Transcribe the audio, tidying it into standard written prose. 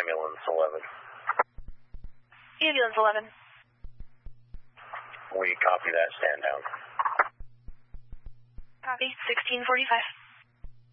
Ambulance 11. Ambulance 11. We copy that, stand down. Copy, 1645.